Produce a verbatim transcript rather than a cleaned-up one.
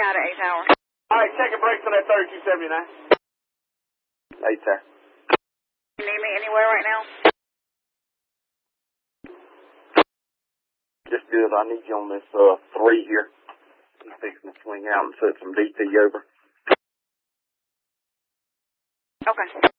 out at eight Tower. All right, checking brakes on that thirty-two seventy-nine. eight Tower. You need me anywhere right now? Just good. I need you on this uh three here. I'm fixing to swing out and put some D T over. Okay.